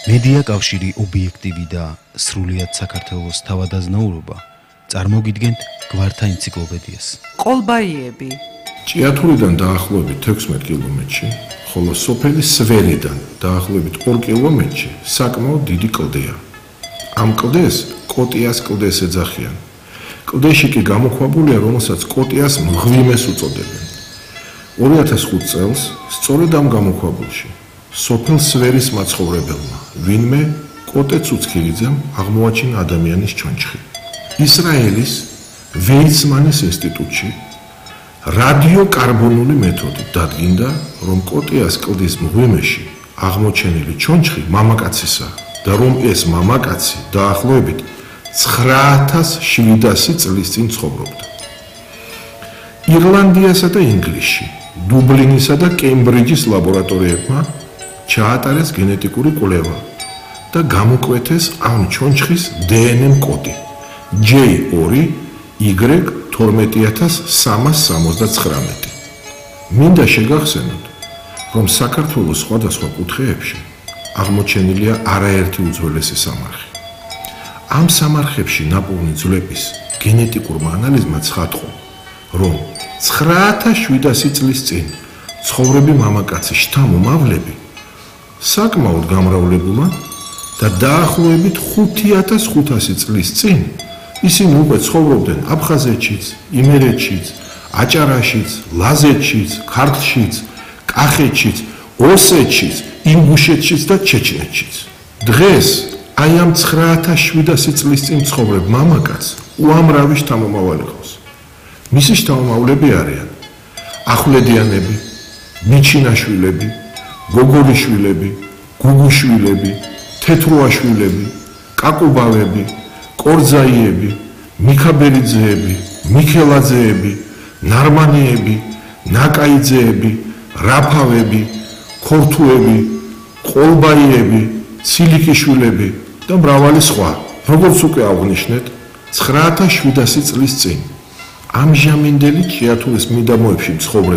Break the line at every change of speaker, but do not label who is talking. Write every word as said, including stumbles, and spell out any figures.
მედია კავშირი ობიექტივი და სრულიად საქართველოს თავადაზნაურობა წარმოგიდგენთ გვართა ენციკლოპედიას.
ყოლბაიები
ჭიათურიდან დაახლოებით თექვსმეტ კილომეტრში, ხოლო სოფელი სვერიდან დაახლოებით ორ კილომეტრში საკმაოდ დიდი კლდეა. ამ კლდეს კოტიას კლდეს ეძახიან. კლდეში კი გამოქვაბულია, რომელსაც კოტიას მღვიმეს უწოდებენ. ორი ათას ხუთ წელს სწორედ ამ გამოქვაბულში სოფელ სვერის მაცხოვრებელმა ვინმე კოტე ცუცქირიძემ აღმოაჩინა ადამიანის ჩონჩხი. ისრაელის ვეიცმანის ინსტიტუტში რადიოკარბონული მეთოდით დადგინდა, რომ კოტიას კლდის მღვიმეში აღმოჩენილი ჩონჩხი მამაკაცისა და რომ ეს მამაკაცი დაახლოებით ცხრა ათას შვიდასი წლის წინ ცხოვრობდა. ირლანდიასა და ინგლისში, დუბლინისა და კემბრიჯის ლაბორატორიებმა ჩაატარეს გენეტიკური კვლევა და გამოკვეთეს ამ ჩონჩხის დე ენ ემ კოდი ჯეი ორი იგრეკ თორმეტი ათას სამას სამოცდაცხრამეტი. მინდა შეგახსენოთ, რომ საქართველოს სხვადასხვა კუთხეებში აღმოჩენილია არაერთი უძველესი სამარხი. ამ სამარხებში ნაპოვნი ძვლების გენეტიკურმა ანალიზმა ცხადყო, რომ ცხრა ათას შვიდასი წლის წინ ცხოვრები მამაკაცი შთამომავლები საკმაოდ გამრავლებულა და დაახლოებით ხუთი ათას ხუთასი წლის წინ ისინი უკვე ცხოვრობდნენ აფხაზეთშიც, იმერეთშიც, აჭარაშიც, ლაზეთშიც, ქართლშიც, კახეთშიც, ოსეთშიც, ინგუშეთშიც და ჩეჩნეთშიც. დღეს აი ამ ცხრა ათას შვიდასი წლის წინ ცხოვრებ მამაკაცს უამრავი შთამომავალი ყავს. მისი შთამომავლები არიან ახვლედიანები, მიჩინაშვილები, გოგოლიშვილები, გუგუშვილები, თეთრუაშვილები, კაკუბავები, კორძაიები, მიქაბერიძეები, მიქელაძეები, ნარმანიები, ნაკაიძეები, რაფავები, ქორთუები, ყოლბაიები, ცილიკიშვილები და მრავალი სხვა. როგორც უკვე აღვნიშნეთ, ცხრა ათას შვიდასი წლის წინ ამჟამინდელი ჭიათურის მიდამოებში მცხოვრებ